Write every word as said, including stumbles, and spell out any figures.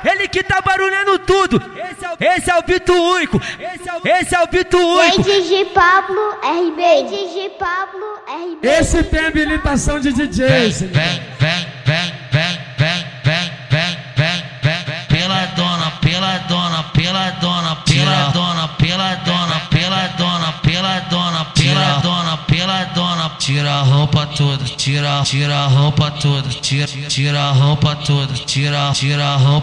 ele que tá barulhando tudo. Esse é o, esse é o Bito Único, esse é o, esse é o Bito Único. D J Pablo R B, D J Pablo R B. Esse tem habilitação de D J. Vem, vem, vem, vem, vem, vem, vem, vem, vem, vem, pela dona, pela dona, pela dona, pela dona, pela dona, pela dona, pela dona, pela dona, pela dona, tira a roupa toda, tira, tira a roupa toda, tira, tira a roupa toda, tira, tira a roupa